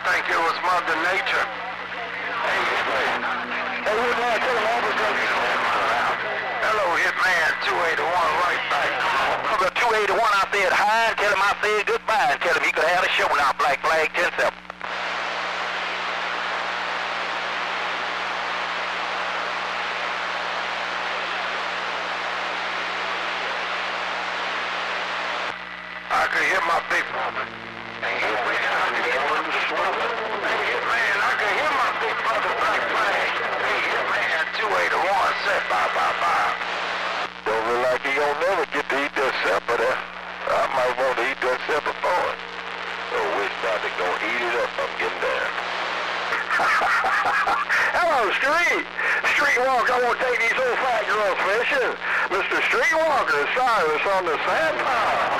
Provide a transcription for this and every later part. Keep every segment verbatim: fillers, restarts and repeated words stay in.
think it was Mother Nature. Hey, Hitman. Hey, Hitman, tell him Albert Drug. Hello, Hitman, two eighty-one, right back. Come on. Number two eighty-one, I said hi and tell him I said goodbye and tell him he could have a show now, Black Flag ten seven. I could hear my big brother. Hey, Hitman, I could hear my big brother. Hey, Hitman, I could hear my big brother, Black Flag. Hey, Hitman, two eighty-one, set bye, bye, bye. Don't look like he don't never get to eat that supper there. I might want to eat that supper for him. Oh, which brother gonna eat it up? I'm getting there. Hello, Street. Streetwalker, I want to take these old fat girls fishing. Mister Streetwalker, Cyrus on the sand pile.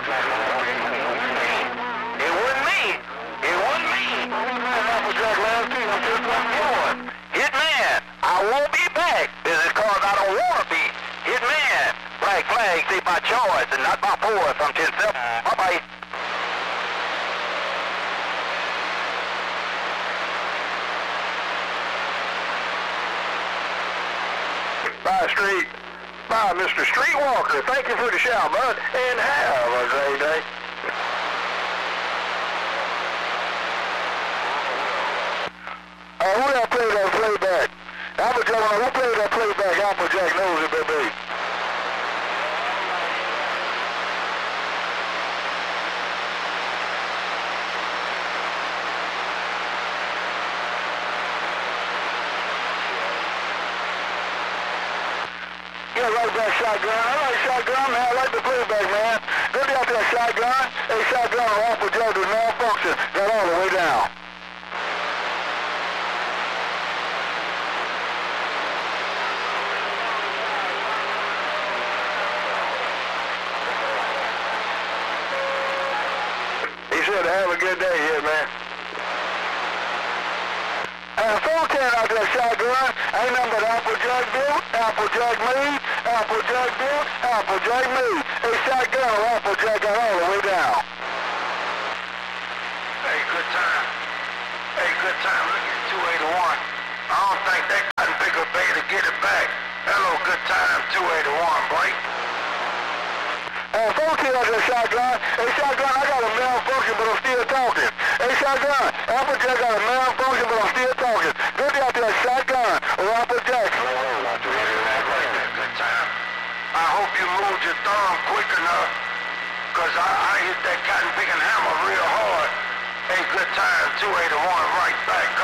It wasn't me. It wasn't me. Applejack last team, I'm just one more. Hitman, I won't be back. This is cause I don't want to be. Hitman, Black Flag, say by choice and not by force. I'm ten seven. Bye-bye. Bye, Street. Bye, Mister Streetwalker. Thank you for the shout, bud, and have a great day. Uh, who that play that playback? Applejack, who played that playback? Applejack knows it, baby. Yeah, right back shotgun. I like shotgun, man. I like the playback, man. Good out there, shotgun. Hey, shotgun, Applejack was malfunction. Got all the way down. He said, have a good day here, man. And four ten out there, shotgun. Ain't nothing but Applejack built, Applejack made, Applejack built, Applejack made. Hey, shotgun, Applejack got all the way down. Hey, good time. Hey, good time. Look at two eighty-one. I don't think they couldn't pick a bay to get it back. Hello, good time, two eighty-one, break. Uh, four ten out there, shotgun. Hey, shotgun, I got a malfunction, but I'm still talking. Hey, shotgun, Applejack got a malfunction, but I'm still talking. Good out there, shotgun, or Applejack. Good time. I hope you moved your thumb quick enough, because I, I hit that cotton picking hammer real hard. Hey, good time, two eighty-one, right back.